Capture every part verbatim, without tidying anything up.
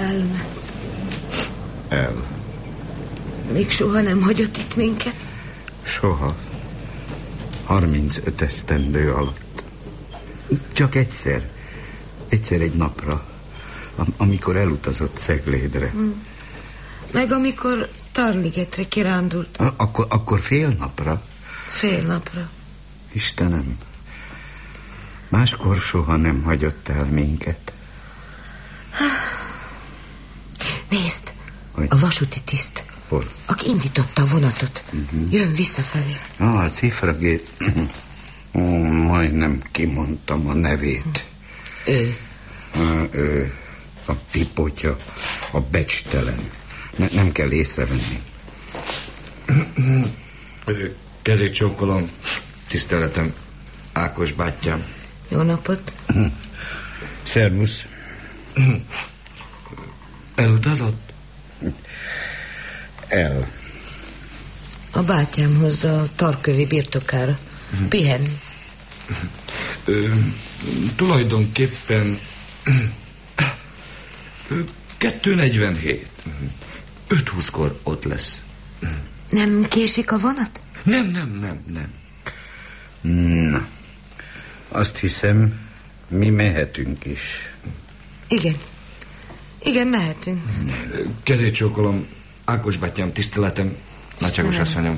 elment. El. Még soha nem hagyott itt minket? Soha. Harmincöt esztendő alatt. Csak egyszer. Egyszer egy napra. Am- amikor elutazott Ceglédre. Hmm. Meg amikor Tarligetre kirándult. A- akkor, akkor fél napra? Fél napra. Istenem, máskor soha nem hagyott el minket. Nézd, hogy? A vasúti tiszt. Hol? Aki indította a vonatot. Uh-huh. Jön visszafelé. Ah, a cifragét. Ó, majdnem kimondtam a nevét. Ő. Ah, ő. A pipotya, a becstelen. Ne, nem kell észrevenni. Kezét csókolom, tiszteletem, Ákos bátyám. Jó napot. Szervusz. Elutazott? El. A bátyám hozza a Tarkövi birtokára. Pihenni. Ö, tulajdonképpen kettő negyvenhét. öt húszkor ott lesz. Nem késik a vonat? Nem, nem, nem, nem. Na, azt hiszem, mi mehetünk is. Igen. Igen, mehetünk. Kezét csókolom, Ákos bátyám, tiszteletem, nagyságos asszonyom.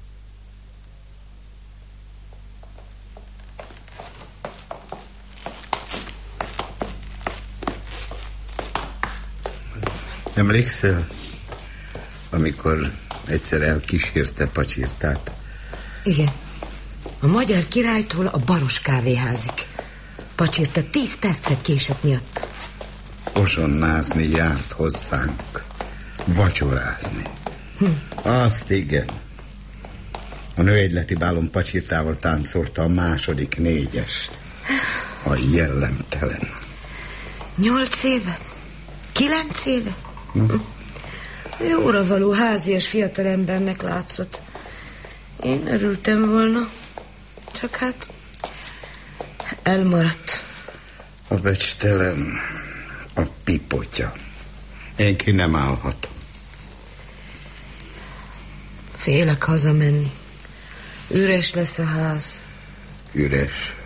Emlékszel, amikor egyszer elkísérte Pacsirtát? Igen. A Magyar Királytól a Baros kávéházig. Pacsirta tíz percet késett miatt. Osonnázni járt hozzánk. Vacsorázni. Hm. Azt igen. A nőegyleti bálon Pacsirtával táncolta a második négyest. A jellemtelen. Nyolc éve? Kilenc éve? Hm. Jóra való házias fiatalembernek látszott. Én örültem volna. Csak hát elmaradt. A becstelen, a pipotya. Én ki nem állhatom. Félek hazamenni. Üres lesz a ház. Üres.